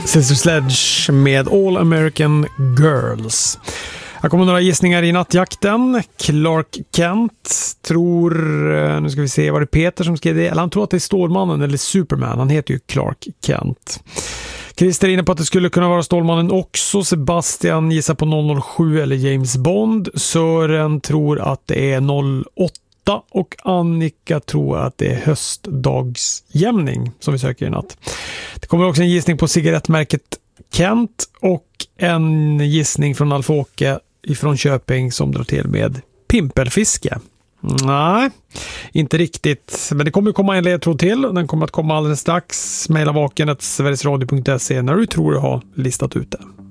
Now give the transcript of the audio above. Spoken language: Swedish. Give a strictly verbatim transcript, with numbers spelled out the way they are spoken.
Sister Sledge med All American Girls. Här kommer några gissningar i nattjakten. Clark Kent tror, nu ska vi se, var det Peter som skrev det? Eller han tror att det är Stålmannen eller Superman. Han heter ju Clark Kent. Christer är inne på att det skulle kunna vara Stålmannen också. Sebastian gissar på noll noll sju eller James Bond. Sören tror att det är noll åtta. Och Annika tror att det är höstdagsjämning som vi söker i natt. Det kommer också en gissning på cigarettmärket Kent och en gissning från Alfåke ifrån Köping som drar till med pimpelfiske. Nej, inte riktigt. Men det kommer komma en ledtråd till. Den kommer att komma alldeles strax. Maila vaken at sverigesradio punkt se när du tror du har listat ut det.